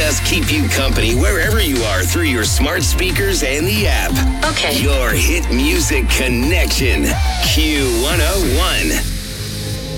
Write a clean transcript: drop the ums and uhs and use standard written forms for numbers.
us keep you company wherever you are through your smart speakers and the app. Okay. Your hit music connection. Q101.